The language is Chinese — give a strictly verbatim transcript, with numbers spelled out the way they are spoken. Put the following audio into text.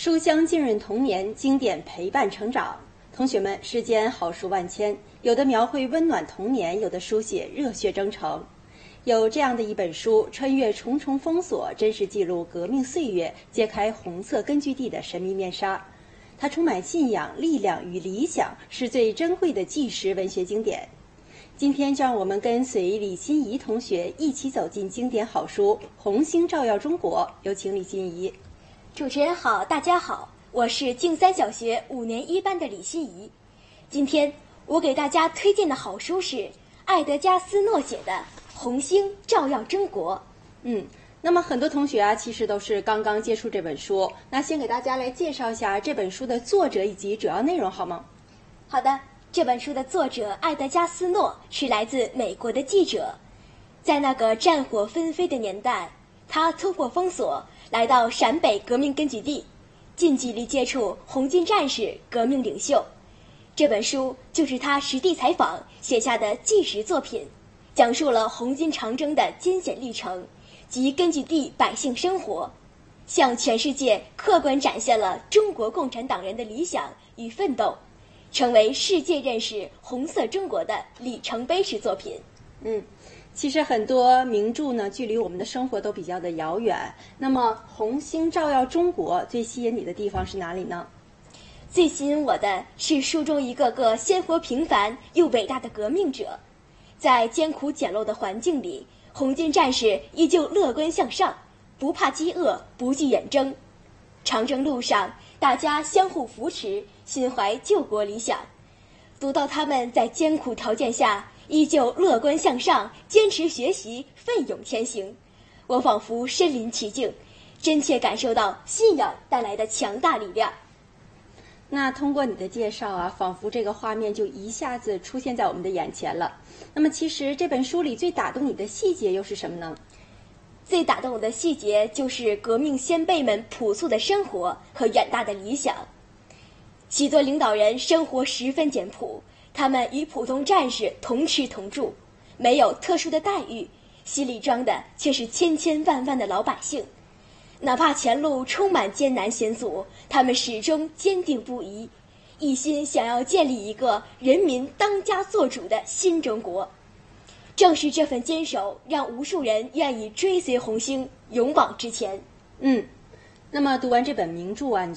书香浸润童年，经典陪伴成长。同学们，世间好书万千，有的描绘温暖童年，有的书写热血征程。有这样的一本书，穿越重重封锁，真实记录革命岁月，揭开红色根据地的神秘面纱。它充满信仰、力量与理想，是最珍贵的纪实文学经典。今天就让我们跟随李欣怡同学一起走进经典好书《红星照耀中国》，有请李欣怡。 主持人好，大家好，我是静三小学五年一班的李欣怡。今天我给大家推荐的好书是艾德加·斯诺写的《红星照耀中国》。 嗯，那么很多同学啊，其实都是刚刚接触这本书。那先给大家来介绍一下这本书的作者以及主要内容，好吗？ 好的，这本书的作者艾德加·斯诺是来自美国的记者，在那个战火纷飞的年代，他突破封锁，来到陕北革命根据地，近距离接触红军战士、革命领袖。这本书就是他实地采访写下的纪实作品，讲述了红军长征的艰险历程及根据地百姓生活，向全世界客观展现了中国共产党人的理想与奋斗，成为世界认识红色中国的里程碑式作品。 嗯，其实很多名著呢，距离我们的生活都比较的遥远。那么，《红星照耀中国》最吸引你的地方是哪里呢？ 最吸引我的是书中一个个鲜活平凡又伟大的革命者，在艰苦简陋的环境里，红军战士依旧乐观向上，不怕饥饿，不惧远征。长征路上，大家相互扶持，心怀救国理想。读到他们在艰苦条件下依旧乐观向上，坚持学习，奋勇前行，我仿佛身临其境，真切感受到信仰带来的强大力量。 那通过你的介绍啊，仿佛这个画面就一下子出现在我们的眼前了。那么其实这本书里最打动你的细节又是什么呢？ 最打动我的细节就是革命先辈们朴素的生活和远大的理想。许多领导人生活十分简朴，他们与普通战士同吃同住，没有特殊的待遇，心里装的却是千千万万的老百姓。哪怕前路充满艰难险阻，他们始终坚定不移，一心想要建立一个人民当家作主的新中国。正是这份坚守，让无数人愿意追随红星，勇往直前。 嗯，那么读完这本名著啊，你